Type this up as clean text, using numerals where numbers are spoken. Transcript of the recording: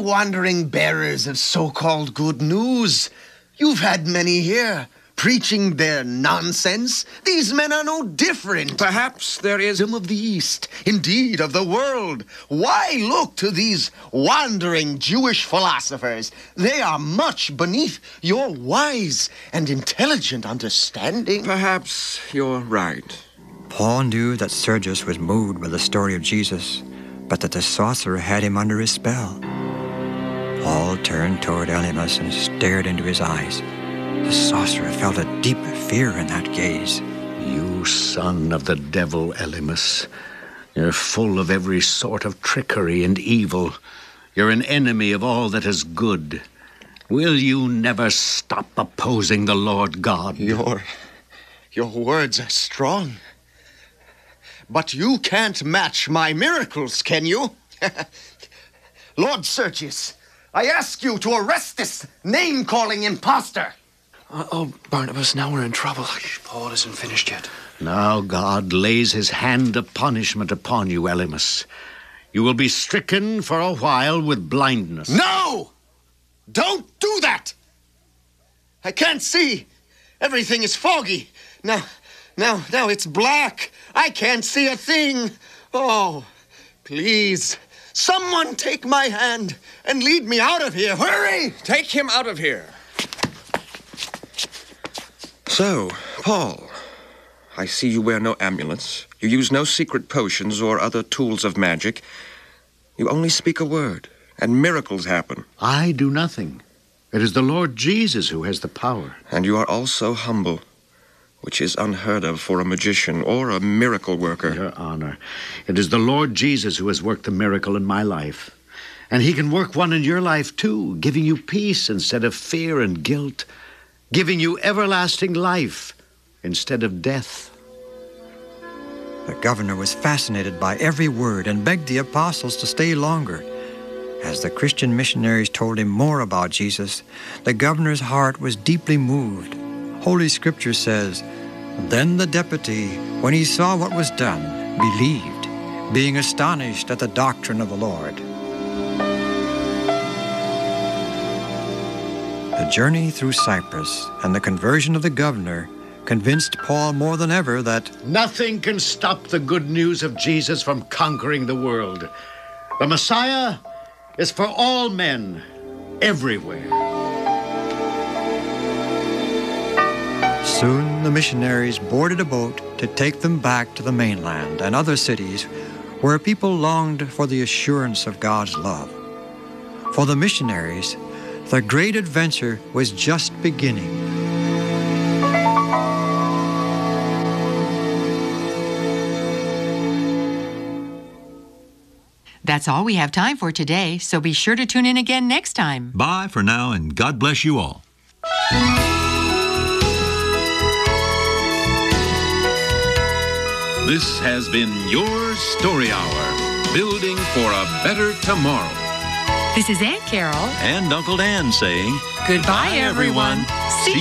wandering bearers of so-called good news. You've had many here, preaching their nonsense. These men are no different. Perhaps there is... Of the East, indeed of the world. Why look to these wandering Jewish philosophers? They are much beneath your wise and intelligent understanding. Perhaps you're right. Paul knew that Sergius was moved by the story of Jesus, but that the sorcerer had him under his spell. Paul turned toward Elymas and stared into his eyes. The sorcerer felt a deep fear in that gaze. You son of the devil, Elymas. You're full of every sort of trickery and evil. You're an enemy of all that is good. Will you never stop opposing the Lord God? Your words are strong. But you can't match my miracles, can you? Lord Sergius, I ask you to arrest this name-calling imposter. Oh, Barnabas, now we're in trouble. Paul isn't finished yet. Now God lays his hand of punishment upon you, Elymas. You will be stricken for a while with blindness. No! Don't do that! I can't see. Everything is foggy. Now it's black. I can't see a thing. Oh, please, someone take my hand and lead me out of here. Hurry! Take him out of here. So, Paul, I see you wear no amulets. You use no secret potions or other tools of magic. You only speak a word, and miracles happen. I do nothing. It is the Lord Jesus who has the power. And you are also humble, which is unheard of for a magician or a miracle worker. Your honor, it is the Lord Jesus who has worked the miracle in my life. And he can work one in your life, too, giving you peace instead of fear and guilt, giving you everlasting life instead of death. The governor was fascinated by every word and begged the apostles to stay longer. As the Christian missionaries told him more about Jesus, the governor's heart was deeply moved. Holy Scripture says, "Then the deputy, when he saw what was done, believed, being astonished at the doctrine of the Lord." The journey through Cyprus and the conversion of the governor convinced Paul more than ever that nothing can stop the good news of Jesus from conquering the world. The Messiah is for all men, everywhere. soon the missionaries boarded a boat to take them back to the mainland and other cities where people longed for the assurance of God's love. For the missionaries, the great adventure was just beginning. That's all we have time for today, so be sure to tune in again next time. Bye for now, and God bless you all. This has been your Story Hour, building for a better tomorrow. This is Aunt Carol And Uncle Dan saying, goodbye, everyone. See